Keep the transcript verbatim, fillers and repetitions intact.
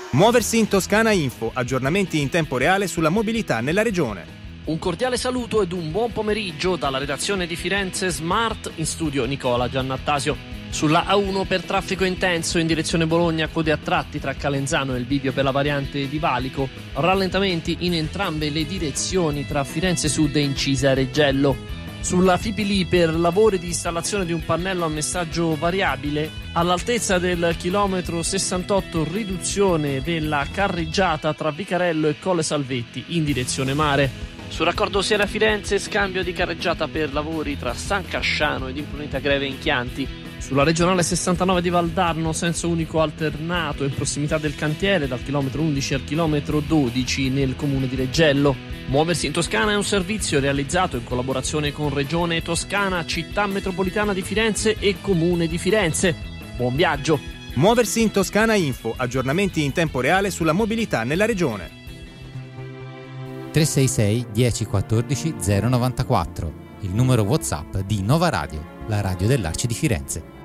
Muoversi in Toscana Info, aggiornamenti in tempo reale sulla mobilità nella regione. Un cordiale saluto ed un buon pomeriggio dalla redazione di Firenze Smart, in studio Nicola Giannattasio. Sulla A uno per traffico intenso in direzione Bologna, code a tratti tra Calenzano e il bivio per la variante di Valico, rallentamenti in entrambe le direzioni tra Firenze Sud e Incisa Reggello. Sulla Fipili per lavori di installazione di un pannello a messaggio variabile, all'altezza del chilometro sessantotto riduzione della carreggiata tra Vicarello e Colle Salvetti in direzione mare. Sul raccordo Siena Firenze, scambio di carreggiata per lavori tra San Casciano ed Imprunita Greve in Chianti. Sulla regionale sessantanove di Valdarno, senso unico alternato in prossimità del cantiere dal chilometro undici al chilometro dodici nel comune di Reggello. Muoversi in Toscana è un servizio realizzato in collaborazione con Regione Toscana, Città Metropolitana di Firenze e Comune di Firenze. Buon viaggio! Muoversi in Toscana Info, aggiornamenti in tempo reale sulla mobilità nella regione. tre sei sei dieci quattordici zero novantaquattro, il numero WhatsApp di Nova Radio, la radio dell'Arci di Firenze.